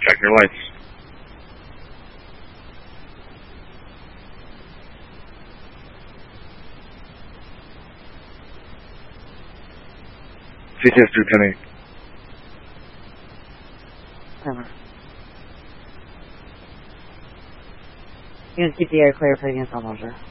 Check your lights. CTS 210-8. Over. You can keep the air clear for the install measure.